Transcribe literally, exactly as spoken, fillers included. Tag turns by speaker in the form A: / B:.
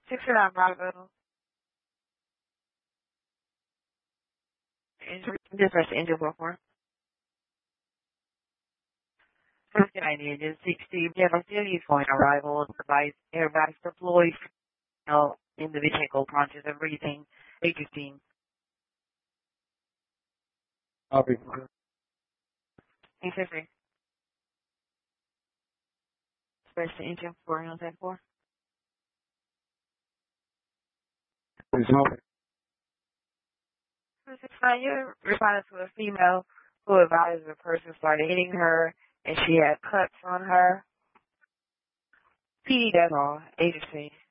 A: six nine Bravo. Just press the engine before. First idea is sixty. General City point arrival. Device, airbags deployed. No, in the vehicle, conscious of breathing. eight fifteen.
B: Copy.
A: eight fifty. Press the engine for one ten four.
B: Please help.
A: You responded to a female who advised the person started hitting her and she had cuts on her. P D, that's all. Agency.